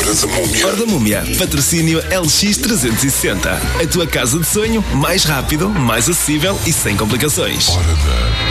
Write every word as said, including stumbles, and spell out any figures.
Paredes a múmia. Hora da Múmia, patrocínio L X trezentos e sessenta. A tua casa de sonho, mais rápido, mais acessível e sem complicações. Hora da